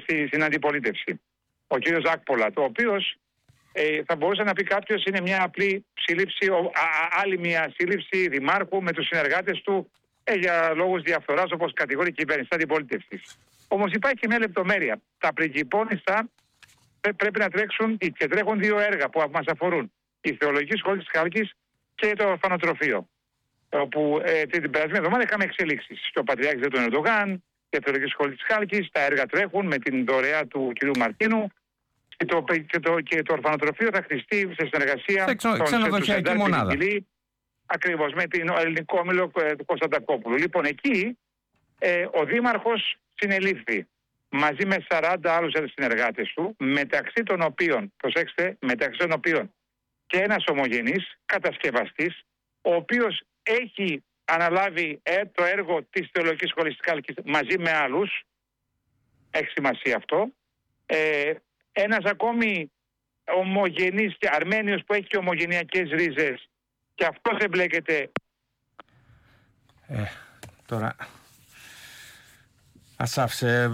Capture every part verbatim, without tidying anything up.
στη, στην αντιπολίτευση. Ο κύριος Άκπολα, το οποίος ε, θα μπορούσε να πει κάποιος είναι μια απλή σύλληψη, ο, α, α, άλλη μια σύλληψη δημάρχου με τους συνεργάτες του ε, για λόγους διαφθοράς, όπως κατηγορεί η κυβέρνηση αντιπολίτευσης. Όμως υπάρχει και μια λεπτομέρεια. Τα πριγκιπώνιστα πρέπει να τρέξουν και τρέχουν δύο έργα που μας αφορούν. Η Θεολογική Σχολή της Χάλκης και το ορφανοτροφείο. Όπου ε, την περασμένη εβδομάδα είχαμε εξελίξεις. Στο Πατριάρχης του Ερντογάν, η Θεολογική Σχολή της Χάλκης, τα έργα τρέχουν με την δωρεά του κ. Μαρτίνου και το, και το, και το ορφανοτροφείο θα χτιστεί σε συνεργασία με ξενοδοχειακή μονάδα. Ακριβώς με την ελληνικό όμιλο του Κωνσταντακόπουλου. Λοιπόν, εκεί ε, ο Δήμαρχος συνελήφθη μαζί με σαράντα άλλους συνεργάτες του, μεταξύ των οποίων, προσέξτε, μεταξύ των οποίων και ένας ομογενής κατασκευαστής, ο οποίος έχει αναλάβει ε, το έργο της Θεολογικής Σχολής της Χάλκης μαζί με άλλους, έχει σημασία αυτό, ε, ένας ακόμη ομογενής και Αρμένιος που έχει και ομογενειακές ρίζες και αυτός εμπλέκεται. Ε, τώρα... Ας άφησε,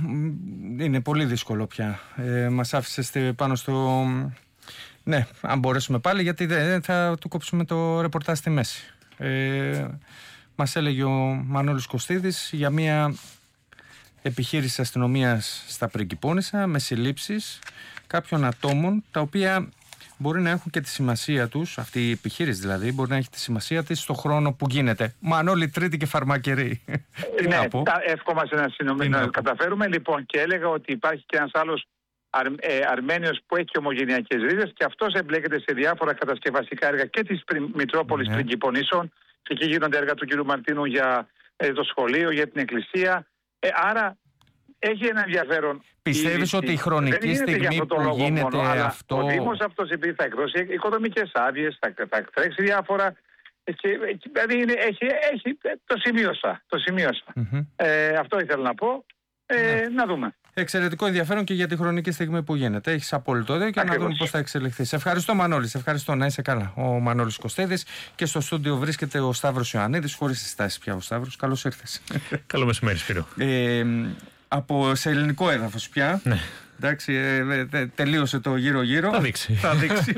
είναι πολύ δύσκολο πια, ε, μας άφησε πάνω στο... Ναι, αν μπορέσουμε πάλι, γιατί δεν θα του κόψουμε το ρεπορτάζ στη μέση. Ε, μας έλεγε ο Μανώλης Κωστίδης για μια επιχείρηση αστυνομίας στα Πριγκιπώνισσα με συλλήψεις κάποιων ατόμων, τα οποία μπορεί να έχουν και τη σημασία τους, αυτή η επιχείρηση δηλαδή, μπορεί να έχει τη σημασία της στον χρόνο που γίνεται. Μανώλη, Τρίτη και φαρμακερή. Τι ναι, να πω. Εύχομαστε να, συνομι... να καταφέρουμε. Λοιπόν, και έλεγα ότι υπάρχει και ένας άλλος Αρ... ε, Αρμένιος που έχει ομογενειακές ρίζες και αυτός εμπλέκεται σε διάφορα κατασκευαστικά έργα και της Πρι... Μητρόπολης ναι. Πριγκιπωνήσεων, και εκεί γίνονται έργα του κ. Μαρτίνου για ε, το σχολείο, για την εκκλησία. Ε, άρα έχει ένα ενδιαφέρον. Πιστεύεις ότι η χρονική στιγμή που γίνεται μόνο, αυτό... Ο Δήμος αυτός επειδή θα εκδώσει οικονομικές άδειες, θα, θα τρέξει διάφορα... Και, δηλαδή είναι, έχει, έχει, το σημείωσα. Το σημείωσα. Mm-hmm. Ε, αυτό ήθελα να πω. Ε, ναι. Να δούμε. Εξαιρετικό ενδιαφέρον και για τη χρονική στιγμή που γίνεται. Έχεις απόλυτο δίκιο και Ακριβώς. Να δούμε πώς θα εξελιχθεί. Σε ευχαριστώ, Μανώλη. Σε ευχαριστώ. Να είσαι καλά. Ο Μανώλης Κωστίδης, και στο στούντιο βρίσκεται ο Σταύρος Ιωαννίδης, χωρίς συστάσεις πια ο Σταύρος. Καλώς ήρθες. Καλό μεσημέρι, Σπύρο. Ε, από σε ελληνικό έδαφος πια. Ναι. Εντάξει, ε, ε, τελείωσε το γύρω-γύρω. Θα δείξει. Θα δείξει.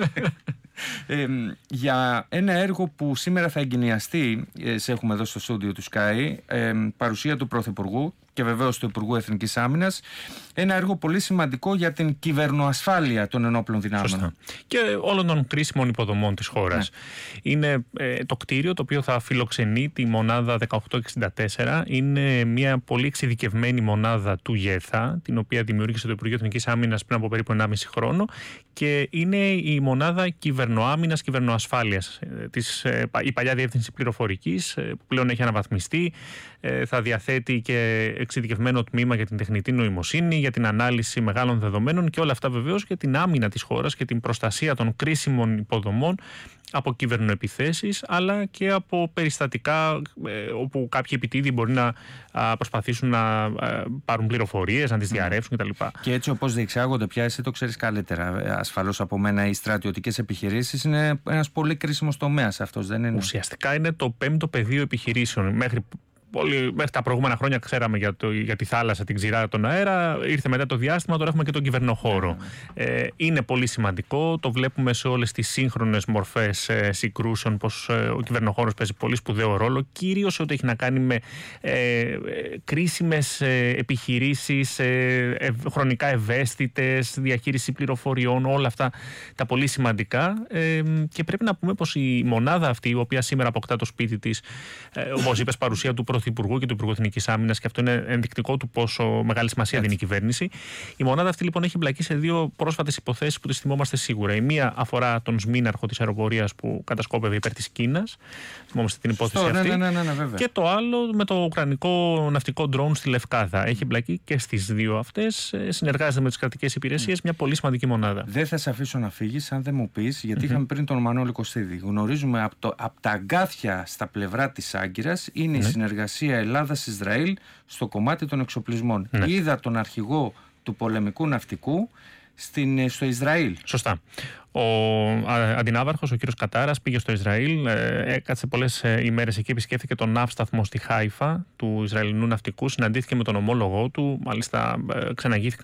Ε, για ένα έργο που σήμερα θα εγκαινιαστεί, ε, σε έχουμε εδώ στο στούντιο του Sky, ε, παρουσία του Πρωθυπουργού και βεβαίως του Υπουργού Εθνικής Άμυνας. Ένα έργο πολύ σημαντικό για την κυβερνοασφάλεια των ενόπλων δυνάμεων. Σωστά. Και όλων των κρίσιμων υποδομών της χώρας. Ναι. Είναι ε, το κτίριο το οποίο θα φιλοξενεί τη μονάδα δεκαοκτώ εξήντα τέσσερα. Είναι μια πολύ εξειδικευμένη μονάδα του ΓΕΘΑ, την οποία δημιούργησε το Υπουργείο Εθνικής Άμυνας πριν από περίπου ενάμιση χρόνο. Και είναι η μονάδα κυβερνοάμυνας, κυβερνοασφάλειας. Της, η παλιά διεύθυνση πληροφορικής, που πλέον έχει αναβαθμιστεί, θα διαθέτει και εξειδικευμένο τμήμα για την τεχνητή νοημοσύνη, για την ανάλυση μεγάλων δεδομένων και όλα αυτά βεβαίως για την άμυνα της χώρας και την προστασία των κρίσιμων υποδομών από κυβερνοεπιθέσεις, αλλά και από περιστατικά ε, όπου κάποιοι επιτίδιοι μπορεί να α, προσπαθήσουν να α, πάρουν πληροφορίες, να τις διαρρεύσουν κτλ. Και έτσι όπως διεξάγονται πια, εσύ το ξέρεις καλύτερα ασφαλώς από μένα, οι στρατιωτικές επιχειρήσεις είναι ένας πολύ κρίσιμος τομέας αυτός, δεν είναι? Ουσιαστικά είναι το πέμπτο πεδίο επιχειρήσεων. Μέχρι Πολύ, μέχρι τα προηγούμενα χρόνια ξέραμε για, το, για τη θάλασσα, την ξηρά, τον αέρα. Ήρθε μετά το διάστημα, τώρα έχουμε και τον κυβερνοχώρο. Yeah. Ε, είναι πολύ σημαντικό. Το βλέπουμε σε όλες τις σύγχρονες μορφές ε, συγκρούσεων, πως ε, ο κυβερνοχώρος παίζει πολύ σπουδαίο ρόλο. Κυρίως ό,τι έχει να κάνει με ε, ε, κρίσιμες ε, επιχειρήσεις, ε, ε, χρονικά ευαίσθητες, διαχείριση πληροφοριών, όλα αυτά τα πολύ σημαντικά. Ε, και πρέπει να πούμε πως η μονάδα αυτή, η οποία σήμερα αποκτά το σπίτι της, ε, όπως είπες, παρουσία του Πρωθυπουργού και του Υπουργού Εθνικής Άμυνας, και αυτό είναι ενδεικτικό του πόσο μεγάλη σημασία δίνει η κυβέρνηση. Η μονάδα αυτή λοιπόν έχει μπλακεί σε δύο πρόσφατες υποθέσεις που τις θυμόμαστε σίγουρα. Η μία αφορά τον σμήναρχο της αεροπορίας που κατασκόπευε υπέρ της Κίνας. Θυμόμαστε την υπόθεση Στο, αυτή. Ναι, ναι, ναι, ναι, βέβαια. Και το άλλο με το ουκρανικό ναυτικό ντρόουν στη Λευκάδα. Έχει μπλακεί και στις δύο αυτές. Συνεργάζεται με τις κρατικές υπηρεσίες. Mm. Μια πολύ σημαντική μονάδα. Δεν θα σε αφήσω να φύγεις αν δεν μου πεις, γιατί mm-hmm. είχαμε πριν τον Μανώλη Κωστίδη. Γνωρίζουμε από, το, από τα αγκάθια στα πλευρά της Άγκυρας είναι mm. η συνεργασία Ελλάδας-Ισραήλ στο κομμάτι των εξοπλισμών. Mm. Είδα τον αρχηγό του πολεμικού ναυτικού στην, στο Ισραήλ. Σωστά. Ο αντινάβαρχος, ο κύριος Κατάρας, πήγε στο Ισραήλ, έκατσε πολλές ημέρες εκεί, επισκέφθηκε τον ναύσταθμο στη Χάιφα του Ισραηλινού ναυτικού, συναντήθηκε με τον ομόλογό του, μάλιστα ξαναγήθηκαν